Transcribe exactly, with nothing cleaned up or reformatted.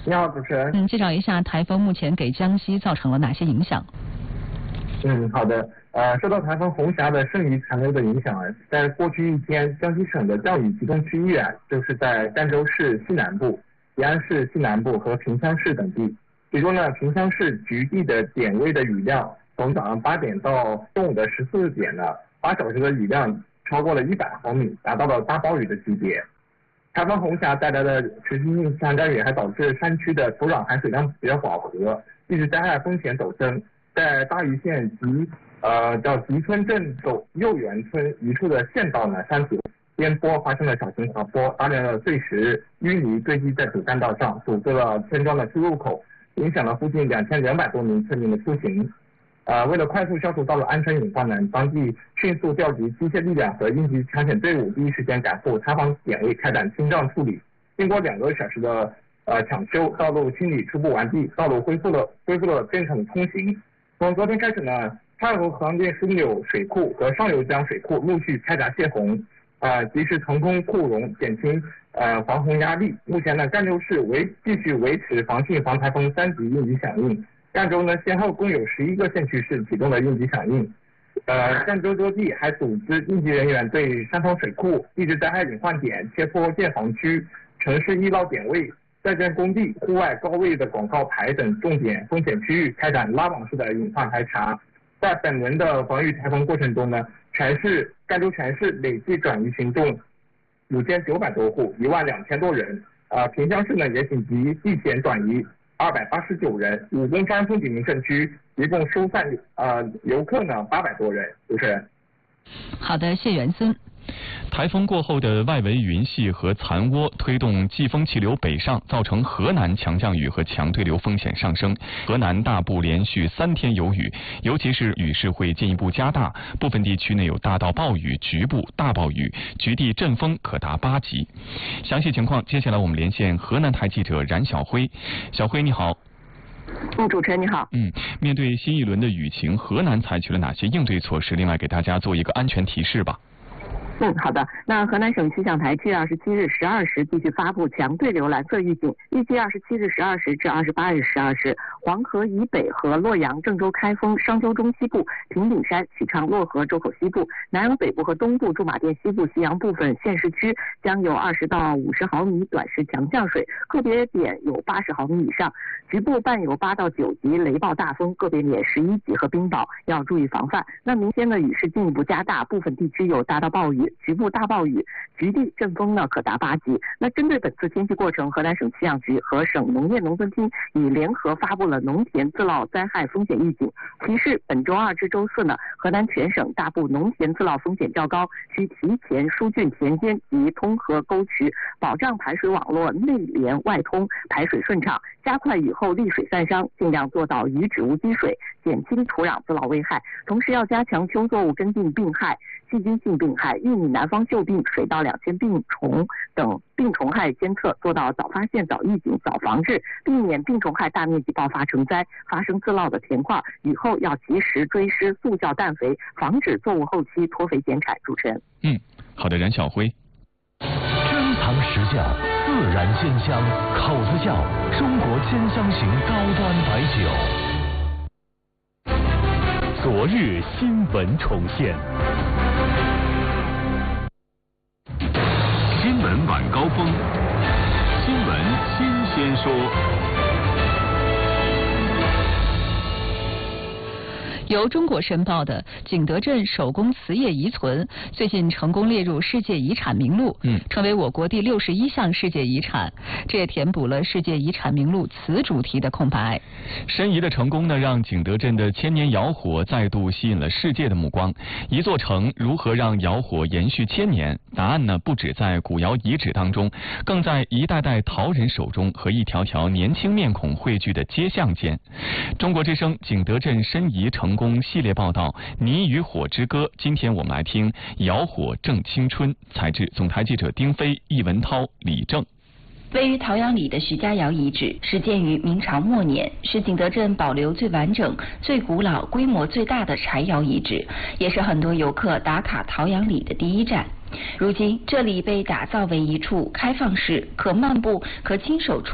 你好，主持人。 嗯，介绍一下台风目前给江西造成了哪些影响？ 嗯，好的。呃，受到台风红霞的剩余残留的影响啊，在过去一天，江西省的降雨集中区域啊，就是在赣州市西南部、吉安市西南部和萍乡市等地。其中呢，萍乡市局地的点位的雨量，从早上八点到中午的十四点呢，八小时的雨量超过了一百毫米，达到了大暴雨的级别。台风红霞带来的持续性强降雨还导致山区的土壤含水量比较饱和，地质灾害风险陡增。在大余县吉呃叫吉村镇走右园村一处的县道呢，山体边坡发生了小型滑坡，大量的碎石、淤泥堆积在主干道上，堵塞了村庄的出入口，影响了附近两千两百多名村民的出行。呃，为了快速消除道路安全隐患呢，当地迅速调集机械力量和应急抢险队伍，第一时间赶赴塌方点位开展清障处理。经过两个小时的呃抢修，道路清理初步完毕，道路恢复了恢复了正常通行。从昨天开始呢，太湖河边枢纽水库和上游江水库陆续开闸泄洪，呃，及时腾空库容，减轻呃防洪压力。目前呢，赣州市维继续维持防汛防台风三级应急响应。赣州呢，先后共有十一个县区市启动了应急响应。呃，赣州多地还组织应急人员对山头水库、地质灾害隐患点、切坡建房区、城市易涝点位、在建工地、户外高位的广告牌等重点风险区域开展拉网式的隐患排查。在本轮的防御台风过程中呢，全市赣州全市累计转移群众五千九百多户，一万两千多人。呃，萍乡市呢也紧急避险转移二百八十九人，武功山风景名胜区一共疏散呃游客呢八百多人。主持人。 好的，谢元森。 台风过后的外围云系和残涡推动季风气流北上，造成河南强降雨和强对流风险上升。河南大部连续三天有雨，尤其是雨势会进一步加大，部分地区内有大到暴雨、局部大暴雨，局地阵风可达八级。详细情况，接下来我们连线河南台记者冉晓辉。小辉你好。 嗯，主持人你好。 嗯，面对新一轮的雨情，河南采取了哪些应对措施？另外给大家做一个安全提示吧。 嗯，好的。那河南省气象台七月二十七日十二时继续发布强对流蓝色预警，预计二十七日十二时至二十八日十二时，黄河以北和洛阳、郑州、开封、商丘中西部、平顶山、许昌、漯河、周口西部、南阳北部和东部、驻马店西部、西阳部分县市区将有二十到五十毫米短时强降水，个别点有八十毫米以上，局部伴有八到九级雷暴大风，个别点十一级和冰雹，要注意防范。那明天的雨势进一步加大，部分地区有大到暴雨、局部大暴雨，局地阵风呢可达八级。那针对本次天气过程，河南省气象局和省农业农村厅已联合发布了农田自涝灾害风险预警，提示本周二至周四呢，河南全省大部农田自涝风险较高，需提前疏浚田间及通河沟渠，保障排水网络内连外通，排水顺畅，加快雨后沥水散伤，尽量做到雨止无积水，减轻土壤自涝危害。同时要加强秋作物跟进病害、细菌性病害、玉米南方锈病、水稻两千病虫等病虫害监测，做到早发现、早预警、早防治，避免病虫害大面积爆发成灾，发生自涝的田块。雨后要及时追施速效氮肥，防止作物后期脱肥减产。主持人。 嗯，好的，冉晓辉。 珍藏实窖，自然鲜香，口子窖，中国千香型高端白酒。昨日新闻重现。新闻晚高峰，新闻新鲜说。 由中国申报的景德镇手工瓷业遗存最近成功列入世界遗产名录，嗯，成为我国第六十一项世界遗产，这也填补了世界遗产名录瓷主题的空白。 申遗的成功呢，让景德镇的千年窑火再度吸引了世界的目光。一座城如何让窑火延续千年？答案呢，不止在古窑遗址当中，更在一代代陶人手中和一条条年轻面孔汇聚的街巷间。中国之声景德镇申遗成功系列报道《泥与火之歌》，今天我们来听窑火正青春。采制总台记者丁飞、易文涛、李正。 位于陶阳里的徐家窑遗址始建于明朝末年，是景德镇保留最完整、最古老、规模最大的柴窑遗址，也是很多游客打卡陶阳里的第一站。如今，这里被打造为一处开放式、可漫步、可亲手触